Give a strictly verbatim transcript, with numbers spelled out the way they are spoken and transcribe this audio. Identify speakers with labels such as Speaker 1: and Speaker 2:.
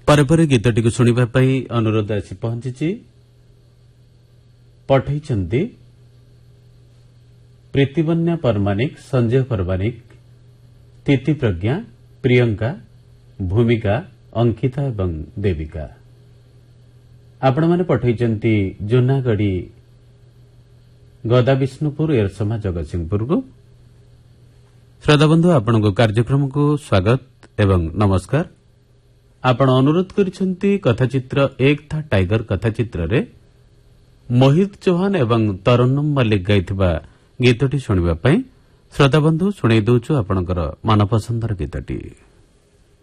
Speaker 1: ପରେ ପରେ ଗୀତଟିକୁ ଶୁଣିବା ପାଇଁ ଅନୁରୋଧ ଆସି ପହଞ୍ଚିଛି। ପଠାଇଛନ୍ତି ପ୍ରୀତିବନ୍ୟା ପରମାନିକ, ସଞ୍ଜୟ ପରମାନିକ, ତିଥି ପ୍ରଜ୍ଞା, ପ୍ରିୟଙ୍କା, ଭୂମିକା, ଅଙ୍କିତା ଏବଂ ଦେବିକା। ଆପଣମାନେ ପଠାଇଛନ୍ତି ଜୁନାଗଡ଼ି ଗଦା ବିଷ୍ଣୁପୁର ଏରସମା ଜଗତସିଂହପୁରକୁ। ଶ୍ରଦ୍ଧାବନ୍ଧୁ, ଆପଣଙ୍କ କାର୍ଯ୍ୟକ୍ରମକୁ ସ୍ୱାଗତ ଏବଂ ନମସ୍କାର। ଆପଣ ଅନୁରୋଧ କରିଛନ୍ତି କଥାଚିତ୍ର ଏକ ଥା ଟାଇଗର କଥାଚିତ୍ରରେ ମୋହିତ ଚୌହାନ ଏବଂ ତରନ୍ନୁମ ମଲ୍ଲିକ ଗାଇଥିବା ଗୀତଟି ଶୁଣିବା ପାଇଁ। ଶ୍ରଦ୍ଧାବନ୍ଧୁ, ଶୁଣାଇ ଦେଉଛୁ ଆପଣଙ୍କର ମନପସନ୍ଦର ଗୀତଟି।